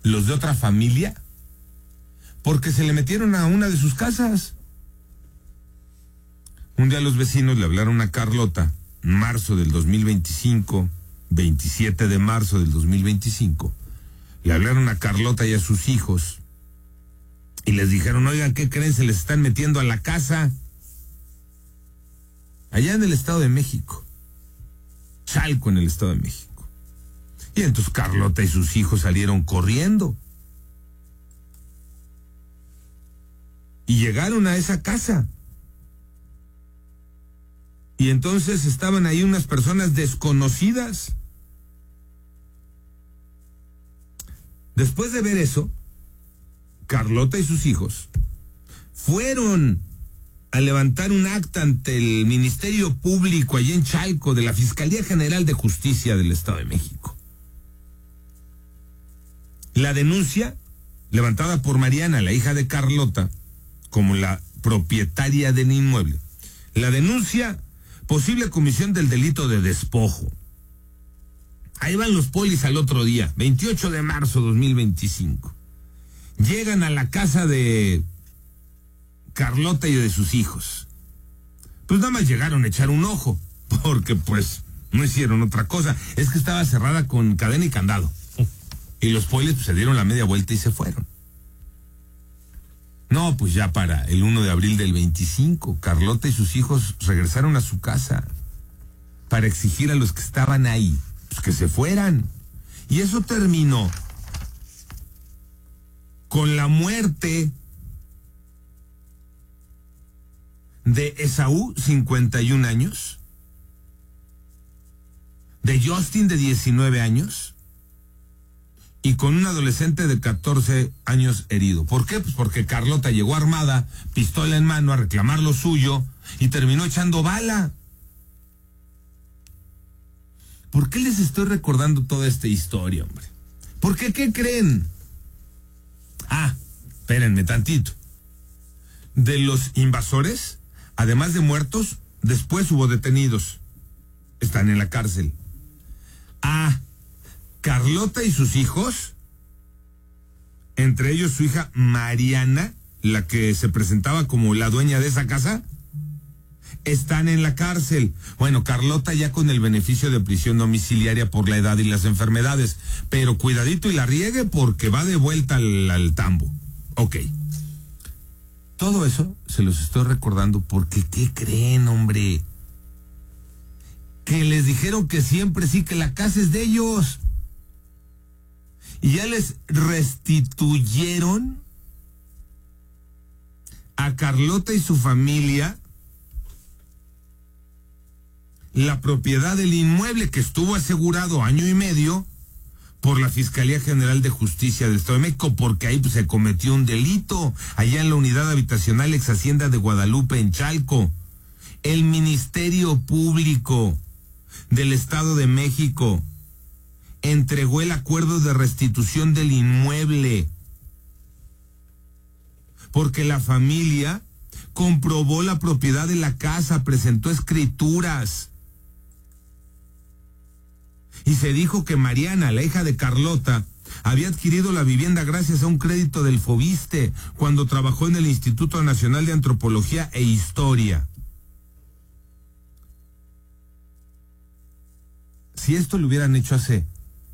los de otra familia, porque se le metieron a una de sus casas. Un día los vecinos le hablaron a Carlota, marzo del 2025, 27 de marzo del 2025, le hablaron a Carlota y a sus hijos y les dijeron, oigan, ¿qué creen? Se les están metiendo a la casa. Allá en el Estado de México. Chalco, en el Estado de México. Y entonces Carlota y sus hijos salieron corriendo. Y llegaron a esa casa. Y entonces estaban ahí unas personas desconocidas. Después de ver eso, Carlota y sus hijos fueron a levantar un acta ante el Ministerio Público allí en Chalco de la Fiscalía General de Justicia del Estado de México. La denuncia, levantada por Mariana, la hija de Carlota, como la propietaria del inmueble. La denuncia, posible comisión del delito de despojo. Ahí van los polis al otro día, 28 de marzo 2025. Llegan a la casa de Carlota y de sus hijos. Pues nada más llegaron a echar un ojo, porque pues no hicieron otra cosa. Es que estaba cerrada con cadena y candado. Y los polis pues, se dieron la media vuelta y se fueron. No, pues ya para el 1 de abril del 25, Carlota y sus hijos regresaron a su casa para exigir a los que estaban ahí pues, que se fueran. Y eso terminó con la muerte de Esaú, 51 años, de Justin, de 19 años, y con un adolescente de 14 años herido. ¿Por qué? Pues porque Carlota llegó armada, pistola en mano, a reclamar lo suyo, y terminó echando bala. ¿Por qué les estoy recordando toda esta historia, hombre? Porque, ¿qué creen? Espérenme tantito. De los invasores, además de muertos, después hubo detenidos. Están en la cárcel. Carlota y sus hijos, entre ellos su hija Mariana, la que se presentaba como la dueña de esa casa, están en la cárcel. Bueno, Carlota ya con el beneficio de prisión domiciliaria por la edad y las enfermedades, pero cuidadito y la riegue porque va de vuelta al tambo. Ok. Todo eso se los estoy recordando porque, ¿qué creen, hombre? Que les dijeron que siempre sí, que la casa es de ellos. Y ya les restituyeron a Carlota y su familia la propiedad del inmueble que estuvo asegurado año y medio por la Fiscalía General de Justicia del Estado de México, porque ahí pues, se cometió un delito, allá en la unidad habitacional ex Hacienda de Guadalupe en Chalco. El Ministerio Público del Estado de México entregó el acuerdo de restitución del inmueble, porque la familia comprobó la propiedad de la casa, presentó escrituras. Y se dijo que Mariana, la hija de Carlota, había adquirido la vivienda gracias a un crédito del Fobiste cuando trabajó en el Instituto Nacional de Antropología e Historia. Si esto lo hubieran hecho hace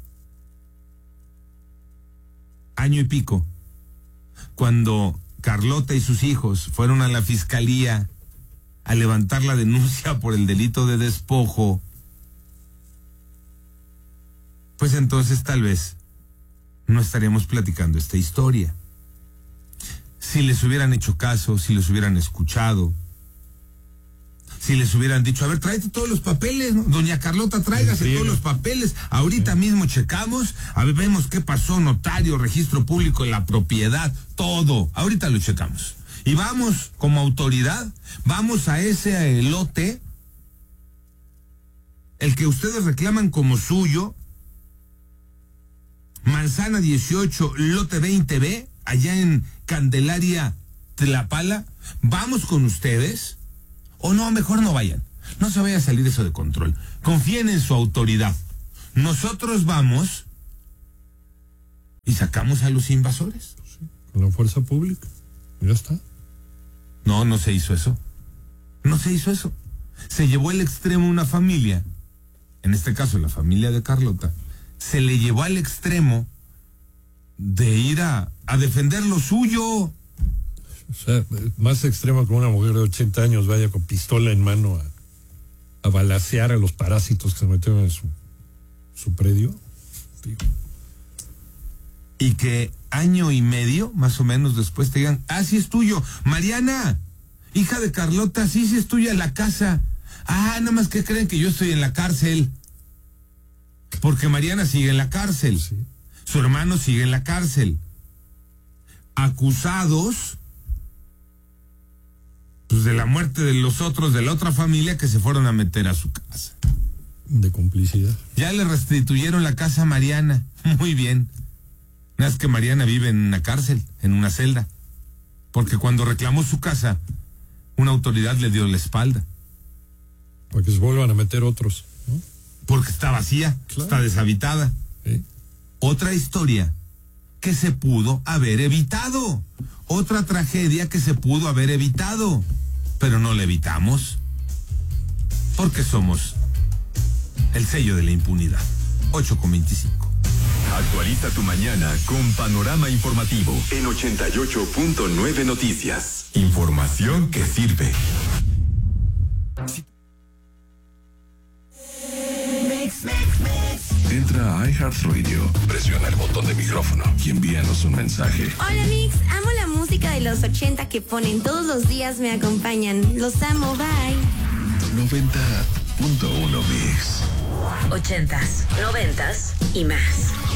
año y pico, cuando Carlota y sus hijos fueron a la fiscalía a levantar la denuncia por el delito de despojo, pues entonces tal vez no estaríamos platicando esta historia. Si les hubieran hecho caso, si les hubieran escuchado, si les hubieran dicho, a ver, tráete todos los papeles, ¿no? Doña Carlota, tráigase todos los papeles, ahorita mismo checamos, a ver, vemos qué pasó, notario, registro público de la propiedad, todo, ahorita lo checamos. Y vamos, como autoridad, vamos a ese lote, el que ustedes reclaman como suyo, Manzana 18, lote 20B, allá en Candelaria, Tlapala, vamos con ustedes. O no, mejor no vayan. No se vaya a salir eso de control. Confíen en su autoridad. Nosotros vamos y sacamos a los invasores. Sí, con la fuerza pública. Ya está. No se hizo eso. No se hizo eso. Se llevó al extremo una familia, en este caso la familia de Carlota, se le llevó al extremo de ir a defender lo suyo. O sea, más extremo que una mujer de 80 años vaya con pistola en mano a balacear a los parásitos que se metieron en su predio. Digo. Y que año y medio, más o menos después, te digan, sí es tuyo. Mariana, hija de Carlota, sí es tuya la casa. Nada más que creen que yo estoy en la cárcel. Porque Mariana sigue en la cárcel. Sí. Su hermano sigue en la cárcel. Acusados pues de la muerte de los otros de la otra familia que se fueron a meter a su casa. De complicidad. Ya le restituyeron la casa a Mariana. Muy bien. Nada más que Mariana vive en una cárcel, en una celda. Porque cuando reclamó su casa, una autoridad le dio la espalda. Para que se vuelvan a meter otros, ¿no? Porque está vacía, claro. Está deshabitada. ¿Sí? Otra historia que se pudo haber evitado. Otra tragedia que se pudo haber evitado. Pero no la evitamos. Porque somos el sello de la impunidad. 8:25. Actualiza tu mañana con Panorama Informativo en 88.9 Noticias. Información que sirve. Entra a iHeartRadio, presiona el botón de micrófono y envíanos un mensaje. Hola Mix, amo la música de los 80 que ponen todos los días, me acompañan. Los amo, bye. 90.1 Mix. 80s, 90s y más.